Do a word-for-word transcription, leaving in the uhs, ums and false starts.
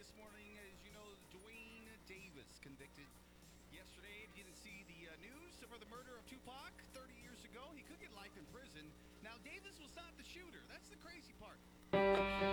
this morning, as you know, Dwayne Davis convicted yesterday. If you didn't see the uh, news for the murder of Tupac thirty years ago, he could get life in prison. Now, Davis was not the shooter. That's the crazy part.